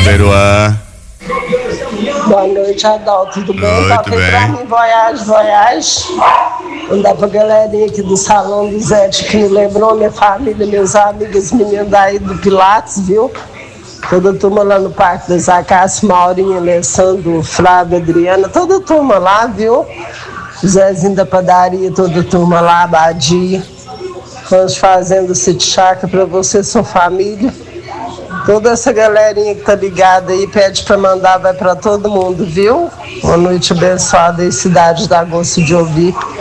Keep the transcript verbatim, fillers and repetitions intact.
Beruã. Boa noite, Adalto. Tudo bem? Oi, Toca tudo aí pra bem? mim, Voyage, Voyage. Mandar pra galerinha aqui do Salão do Zé, que me lembrou minha família, meus amigos, meninos daí do Pilates, viu? Toda a turma lá no Parque das Acácias, Maurinha, Alessandro, Flávia, Adriana, toda a turma lá, viu? Zezinho da padaria, toda a turma lá, Badia. Vamos fazendo City Chácara pra você e sua família. Toda essa galerinha que tá ligada aí, pede pra mandar, vai pra todo mundo, viu? Uma noite abençoada aí, cidade dá gosto de ouvir.